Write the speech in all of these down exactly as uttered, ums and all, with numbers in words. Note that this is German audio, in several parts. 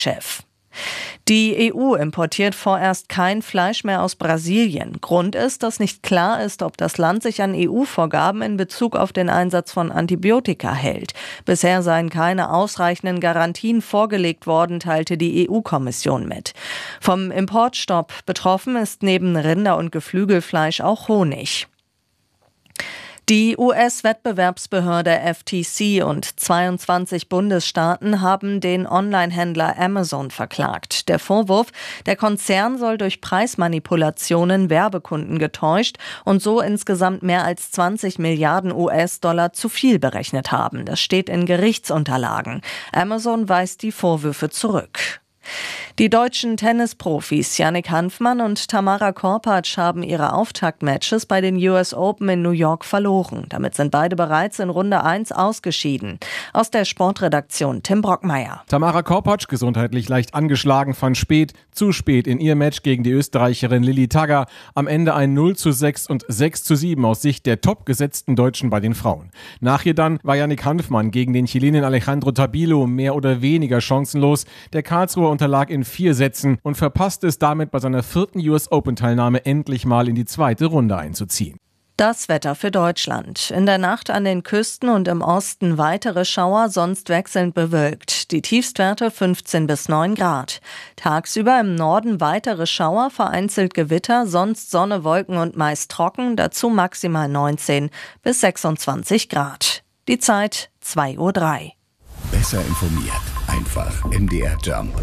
Chef. Die E U importiert vorerst kein Fleisch mehr aus Brasilien. Grund ist, dass nicht klar ist, ob das Land sich an E U-Vorgaben in Bezug auf den Einsatz von Antibiotika hält. Bisher seien keine ausreichenden Garantien vorgelegt worden, teilte die E U-Kommission mit. Vom Importstopp betroffen ist neben Rinder- und Geflügelfleisch auch Honig. Die U S-Wettbewerbsbehörde F T C und zweiundzwanzig Bundesstaaten haben den Online-Händler Amazon verklagt. Der Vorwurf, der Konzern soll durch Preismanipulationen Werbekunden getäuscht und so insgesamt mehr als zwanzig Milliarden U S-Dollar zu viel berechnet haben. Das steht in Gerichtsunterlagen. Amazon weist die Vorwürfe zurück. Die deutschen Tennisprofis Yannick Hanfmann und Tamara Korpatsch haben ihre Auftaktmatches bei den U S Open in New York verloren. Damit sind beide bereits in Runde eins ausgeschieden. Aus der Sportredaktion Tim Brockmeier. Tamara Korpatsch, gesundheitlich leicht angeschlagen, fand spät, zu spät in ihr Match gegen die Österreicherin Lilly Tagger. Am Ende ein null zu sechs und sechs zu sieben aus Sicht der top gesetzten Deutschen bei den Frauen. Nach ihr dann war Yannick Hanfmann gegen den Chilenen Alejandro Tabilo mehr oder weniger chancenlos. Der Karlsruher unterlag in vier Sätzen und verpasste es damit bei seiner vierten U S Open-Teilnahme endlich mal in die zweite Runde einzuziehen. Das Wetter für Deutschland. In der Nacht an den Küsten und im Osten weitere Schauer, sonst wechselnd bewölkt. Die Tiefstwerte fünfzehn bis neun Grad. Tagsüber im Norden weitere Schauer, vereinzelt Gewitter, sonst Sonne, Wolken und meist trocken, dazu maximal neunzehn bis sechsundzwanzig Grad. Die Zeit zwei Uhr drei. Besser informiert, einfach M D R Jump.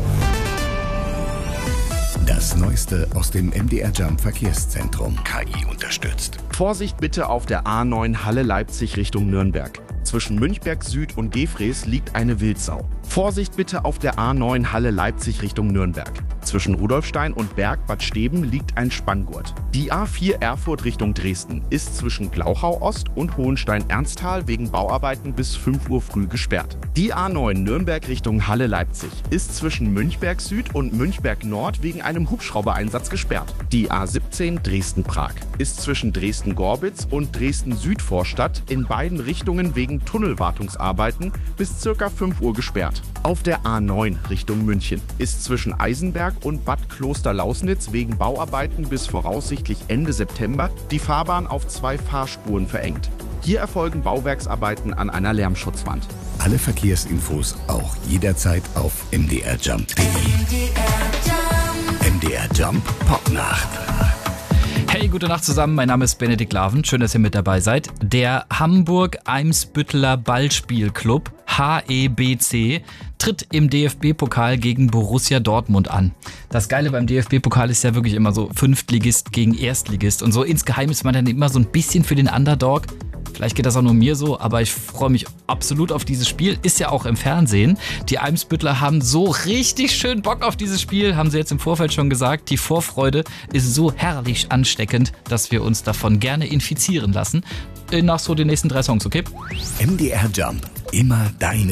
Das Neueste aus dem M D R Jump Verkehrszentrum. K I unterstützt. Vorsicht bitte auf der A neun Halle-Leipzig Richtung Nürnberg. Zwischen Münchberg Süd und Gefrees liegt eine Wildsau. Vorsicht bitte auf der A neun Halle-Leipzig Richtung Nürnberg. Zwischen Rudolfstein und Berg Bad Steben liegt ein Spanngurt. Die A vier Erfurt Richtung Dresden ist zwischen Glauchau Ost und Hohenstein-Ernsthal wegen Bauarbeiten bis fünf Uhr früh gesperrt. Die A neun Nürnberg Richtung Halle-Leipzig ist zwischen Münchberg Süd und Münchberg Nord wegen einem Hubschraubereinsatz gesperrt. Die A siebzehn Dresden-Prag ist zwischen Dresden-Gorbitz und Dresden-Südvorstadt in beiden Richtungen wegen Tunnelwartungsarbeiten bis ca. fünf Uhr gesperrt. Auf der A neun Richtung München ist zwischen Eisenberg und Bad Klosterlausnitz wegen Bauarbeiten bis voraussichtlich Ende September die Fahrbahn auf zwei Fahrspuren verengt. Hier erfolgen Bauwerksarbeiten an einer Lärmschutzwand. Alle Verkehrsinfos auch jederzeit auf m d r jump punkt d e. M D R Jump Popnacht. Hey, gute Nacht zusammen, mein Name ist Benedikt Laven, schön, dass ihr mit dabei seid. Der Hamburg-Eimsbütteler Ballspielclub, H E B C, tritt im D F B-Pokal gegen Borussia Dortmund an. Das Geile beim D F B-Pokal ist ja wirklich immer so Fünftligist gegen Erstligist und so insgeheim ist man dann immer so ein bisschen für den Underdog. Vielleicht geht das auch nur mir so, aber ich freue mich absolut auf dieses Spiel. Ist ja auch im Fernsehen. Die Eimsbüttler haben so richtig schön Bock auf dieses Spiel, haben sie jetzt im Vorfeld schon gesagt. Die Vorfreude ist so herrlich ansteckend, dass wir uns davon gerne infizieren lassen. Nach so den nächsten drei Songs, okay? M D R Jump, immer deine